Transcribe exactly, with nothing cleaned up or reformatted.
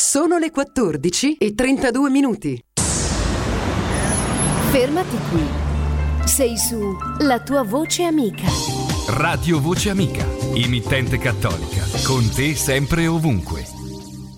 Sono le quattordici e trentadue minuti. Fermati qui. Sei su La tua voce amica. Radio Voce Amica, emittente cattolica, con te sempre e ovunque.